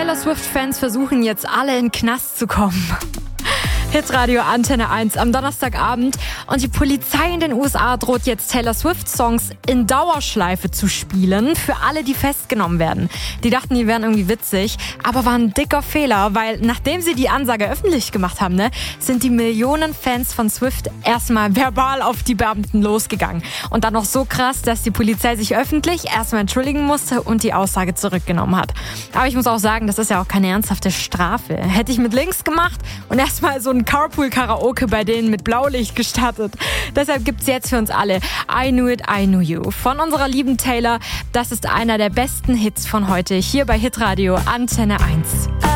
Taylor Swift-Fans versuchen jetzt alle in den Knast zu kommen. Hitradio Antenne 1 am Donnerstagabend und die Polizei in den USA droht jetzt Taylor Swift-Songs in Dauerschleife zu spielen für alle, die festgenommen werden. Die dachten, die wären irgendwie witzig, aber war ein dicker Fehler, weil nachdem sie die Ansage öffentlich gemacht haben, sind die Millionen Fans von Swift erstmal verbal auf die Beamten losgegangen. Und dann noch so krass, dass die Polizei sich öffentlich erstmal entschuldigen musste und die Aussage zurückgenommen hat. Aber ich muss auch sagen, das ist ja auch keine ernsthafte Strafe. Hätte ich mit links gemacht und erstmal so ein Carpool-Karaoke bei denen mit Blaulicht gestartet. Deshalb gibt's jetzt für uns alle I Knew It, I Knew You von unserer lieben Taylor. Das ist einer der besten Hits von heute hier bei Hitradio Antenne 1.